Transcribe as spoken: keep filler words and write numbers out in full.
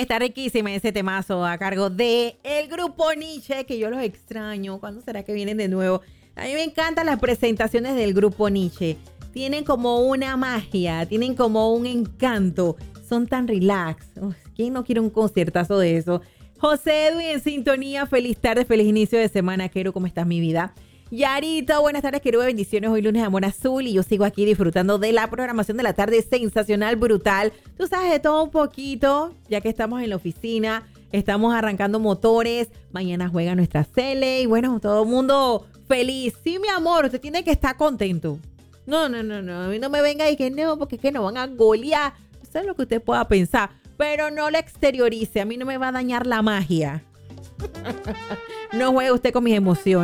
está riquísima ese temazo a cargo de el grupo Nietzsche, que yo los extraño. ¿Cuándo será que vienen de nuevo? A mí me encantan las presentaciones del grupo Nietzsche. Tienen como una magia, tienen como un encanto. Son tan relax. Uf, ¿quién no quiere un conciertazo de eso? José Edwin en sintonía. Feliz tarde, feliz inicio de semana, Quero. ¿Cómo estás, mi vida? Yarito, buenas tardes, Quero. Bendiciones. Hoy lunes de Amor Azul y yo sigo aquí disfrutando de la programación de la tarde sensacional, brutal. Tú sabes de todo un poquito, ya que estamos en la oficina, estamos arrancando motores. Mañana juega nuestra Cele y bueno, todo el mundo feliz. Sí, mi amor, usted tiene que estar contento. No, no, no, no. A mí no me venga y que no, porque es que no van a golear. Eso es lo que usted pueda pensar. Pero no lo exteriorice. A mí no me va a dañar la magia. No juegue usted con mis emociones.